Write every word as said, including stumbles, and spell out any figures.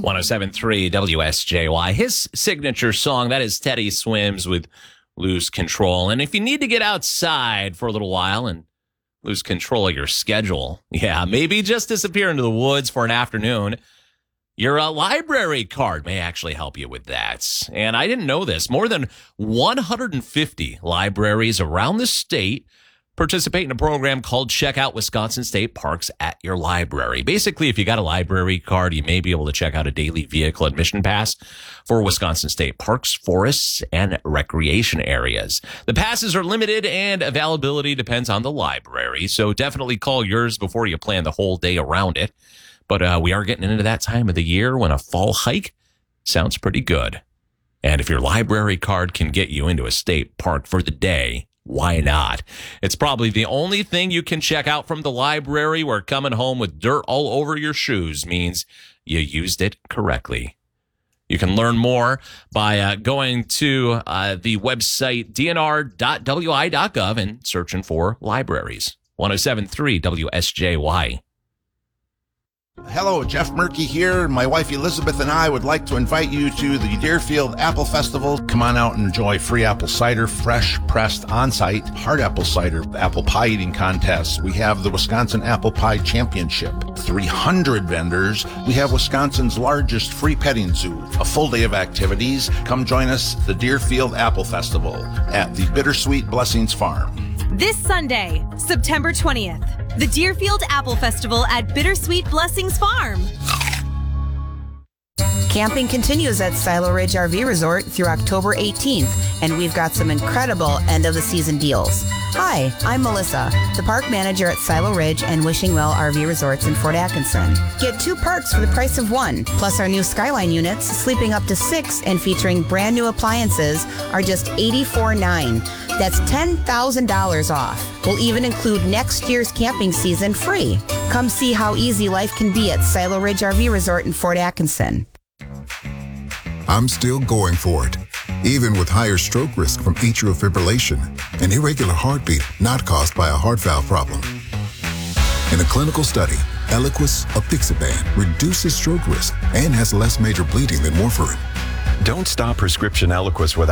one oh seven point three W S J Y. His signature song, that is Teddy Swims with Lose Control. And if you need to get outside for a little while and lose control of your schedule, yeah, maybe just disappear into the woods for an afternoon, your uh, library card may actually help you with that. And I didn't know this. More than one hundred fifty libraries around the state participate in a program called Check Out Wisconsin State Parks at Your Library. Basically, if you got a library card, you may be able to check out a daily vehicle admission pass for Wisconsin State parks, forests, and recreation areas. The passes are limited and availability depends on the library, so definitely call yours before you plan the whole day around it. But uh, we are getting into that time of the year when a fall hike sounds pretty good. And if your library card can get you into a state park for the day, why not? It's probably the only thing you can check out from the library where coming home with dirt all over your shoes means you used it correctly. You can learn more by uh, going to uh, the website d n r dot w i dot gov and searching for libraries. one oh seven point three W S J Y. Hello, Jeff Murky here. My wife Elizabeth and I would like to invite you to the Deerfield Apple Festival. Come on out and enjoy free apple cider, fresh pressed on-site, hard apple cider, apple pie eating contests. We have the Wisconsin Apple Pie Championship, three hundred vendors. We have Wisconsin's largest free petting zoo, a full day of activities. Come join us at the Deerfield Apple Festival at the Bittersweet Blessings Farm. This Sunday, September twentieth, the Deerfield Apple Festival at Bittersweet Blessings Farm. Camping continues at Silo Ridge R V Resort through October eighteenth, and we've got some incredible end-of-the-season deals. Hi, I'm Melissa, the park manager at Silo Ridge and Wishing Well R V Resorts in Fort Atkinson. Get two parks for the price of one, plus our new Skyline units, sleeping up to six and featuring brand new appliances, are just eighty-four dollars and nine cents. That's ten thousand dollars off. We'll even include next year's camping season free. Come see how easy life can be at Silo Ridge R V Resort in Fort Atkinson. I'm still going for it, even with higher stroke risk from atrial fibrillation, an irregular heartbeat not caused by a heart valve problem. In a clinical study, Eliquis apixaban reduces stroke risk and has less major bleeding than warfarin. Don't stop prescription Eliquis without